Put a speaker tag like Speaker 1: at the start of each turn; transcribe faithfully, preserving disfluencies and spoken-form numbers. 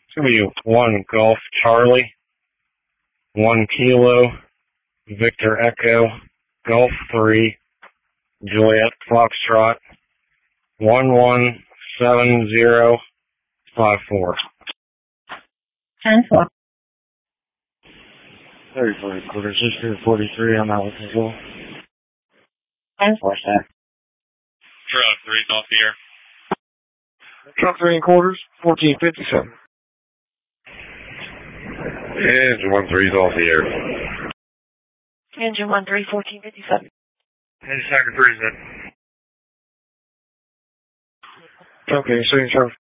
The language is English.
Speaker 1: It's going to be one Golf Charlie, one Kilo, Victor Echo, Golf three, Juliet Foxtrot, one one seven zero five four.
Speaker 2: ten four.
Speaker 1: thirty-four quarters, history forty-three on that one as well.
Speaker 2: ten four, sir.
Speaker 3: Truck three's off the air.
Speaker 4: Truck three and quarters, fourteen fifty-seven.
Speaker 5: Engine one three's off the air.
Speaker 2: Engine one three, fourteen fifty-seven.
Speaker 3: Engine second three's in.
Speaker 4: Okay, so you